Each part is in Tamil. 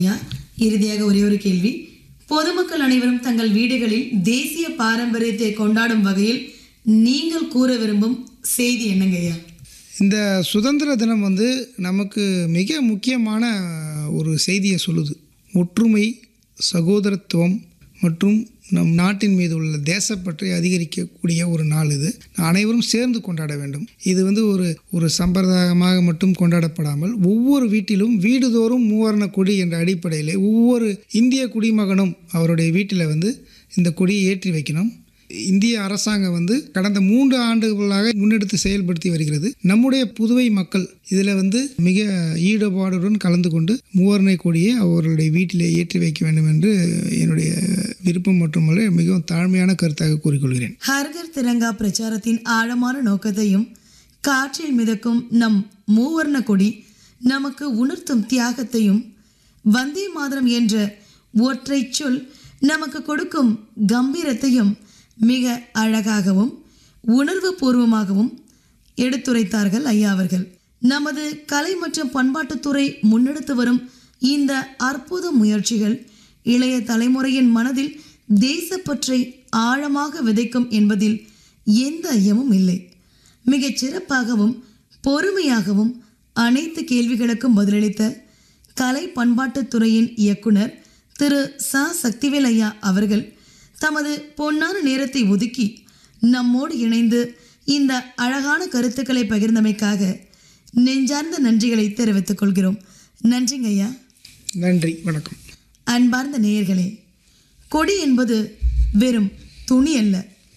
ஐயா, இறுதியாக ஒரே ஒரு கேள்வி. பொதுமக்கள் அனைவரும் தங்கள் வீடுகளில் தேசிய பாரம்பரியத்தை கொண்டாடும் வகையில் நீங்கள் கூற விரும்பும் செய்தி என்னங்க ஐயா? இந்த சுதந்திர தினம் நமக்கு மிக முக்கியமான ஒரு செய்தியை சொல்லுது. ஒற்றுமை, சகோதரத்துவம் மற்றும் நம் நாட்டின் மீது உள்ள தேசப்பற்றை அதிகரிக்கக்கூடிய ஒரு நாள் இது. அனைவரும் சேர்ந்து கொண்டாட வேண்டும். இது ஒரு சம்பிரதாயமாக மட்டும் கொண்டாடப்படாமல் ஒவ்வொரு வீட்டிலும் வீடுதோறும் மூவர்ண கொடி என்ற அடிப்படையில் ஒவ்வொரு இந்திய குடிமகனும் அவருடைய வீட்டில் இந்த கொடியை ஏற்றி வைக்கணும். இந்திய அரசாங்கம் கடந்த 3 ஆண்டுகளாக முன்னெடுத்து செயல்படுத்தி வருகிறது. நம்முடைய புதுவை மக்கள் இதில் மிக ஈடுபாடுடன் கலந்து கொண்டு மூவர்ணை கொடியை அவர்களுடைய வீட்டிலே ஏற்றி வைக்க வேண்டும் என்று என்னுடைய விருப்பம் மட்டுமல்ல, மிகவும் தாழ்மையான கருத்தாக கூறிக்கொள்கிறேன். ஹர்கர் திரங்கா பிரச்சாரத்தின் ஆழமான நோக்கத்தையும் காற்றில் மிதக்கும் நம் மூவர்ண கொடி நமக்கு உணர்த்தும் தியாகத்தையும் வந்தே மாதரம் என்ற ஒற்றை சொல் நமக்கு கொடுக்கும் கம்பீரத்தையும் மிக அழகாகவும் உணர்வு பூர்வமாகவும் எடுத்துரைத்தார்கள் ஐயா அவர்கள். நமது கலை மற்றும் பண்பாட்டுத்துறை முன்னெடுத்து வரும் இந்த அற்புத முயற்சிகள் இளைய தலைமுறையின் மனதில் தேசப்பற்றை ஆழமாக விதைக்கும் என்பதில் எந்த ஐயமும் இல்லை. மிகச் சிறப்பாகவும் பொறுமையாகவும் அனைத்து கேள்விகளுக்கும் பதிலளித்த கலை பண்பாட்டுத்துறையின் இயக்குனர் திரு ச. சக்திவேல் ஐயா அவர்கள் தமது பொன்னான நேரத்தை ஒதுக்கி நம்மோடு இணைந்து இந்த அழகான கருத்துக்களை பகிர்ந்தமைக்காக நெஞ்சார்ந்த நன்றிகளை தெரிவித்துக் கொள்கிறோம். நன்றிங்க ஐயா. நன்றி, வணக்கம். அன்பார்ந்த நேயர்களே, கொடி என்பது வெறும் துணி அல்ல,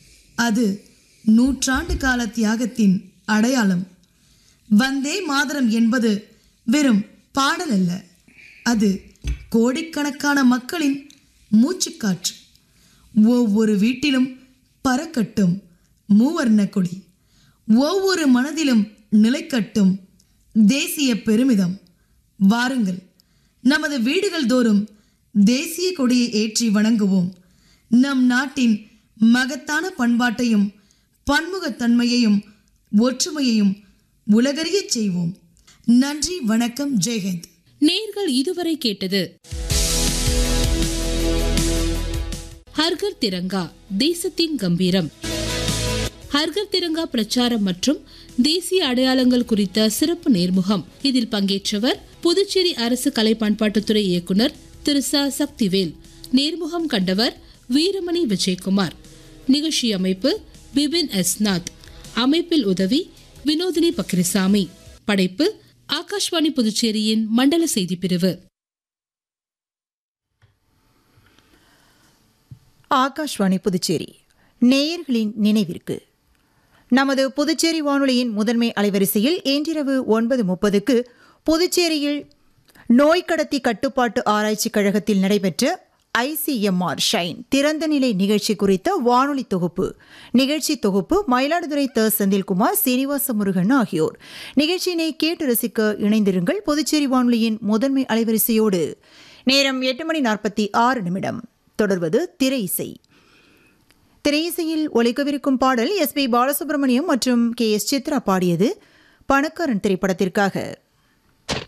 அது நூற்றாண்டு கால தியாகத்தின் அடையாளம். வந்தே மாதரம் என்பது வெறும் பாடல் அல்ல, அது கோடிக்கணக்கான மக்களின் மூச்சுக்காற்று. ஒவ்வொரு வீட்டிலும் பறக்கட்டும் மூவர்ண கொடி, ஒவ்வொரு மனதிலும் நிலைக்கட்டும் தேசிய பெருமிதம். வாருங்கள், நமது வீடுகள் தோறும் தேசிய கொடியை ஏற்றி வணங்குவோம். நம் நாட்டின் மகத்தான பண்பாட்டையும் பன்முகத்தன்மையையும் ஒற்றுமையையும் உலகறியச் செய்வோம். நன்றி, வணக்கம், ஜெய்ஹிந்த். நேர்கள் இதுவரை கேட்டது ஹர்கர் திரங்கா தேசத்தின் கம்பீரம். ஹர்கர் திரங்கா பிரச்சாரம் மற்றும் தேசிய அடையாளங்கள் குறித்த சிறப்பு நேர்முகம். இதில் பங்கேற்றவர் புதுச்சேரி அரசு கலை பண்பாட்டுத்துறை இயக்குனர் திரு ச. சக்திவேல். நேர்முகம் கண்டவர் வீரமணி விஜயகுமார். நிகழ்ச்சி அமைப்பு பிபின் எஸ். நாத். அமைப்பில் உதவி வினோதினி பக்ரிசாமி. படைப்பு ஆகாஷ்வாணி புதுச்சேரியின் மண்டல செய்தி பிரிவு. ஆகாஷ்வாணி புதுச்சேரி. நேயர்களின் நினைவிற்கு நமது புதுச்சேரி வானொலியின் முதன்மை அலைவரிசையில் இன்றிரவு 9:30 புதுச்சேரியில் நோய் கடத்தி கட்டுப்பாட்டு ஆராய்ச்சி கழகத்தில் நடைபெற்ற ICMR ஷைன் திறந்தநிலை நிகழ்ச்சி குறித்த வானொலி தொகுப்பு. நிகழ்ச்சி தொகுப்பு மயிலாடுதுறை த. செந்தில்குமார், சீனிவாச முருகன் ஆகியோர். நிகழ்ச்சியினை கேட்டு ரசிக்க இணைந்திருங்கள் புதுச்சேரி வானொலியின் முதன்மை அலைவரிசையோடு. நேரம் 8:46. தொடர்வது திரை இசை. திரையிசையில் ஒலிக்கவிருக்கும் பாடல் எஸ். பி. பாலசுப்ரமணியம் மற்றும் K. S. சித்ரா பாடியது. பணக்காரன் திரைப்படத்திற்காக.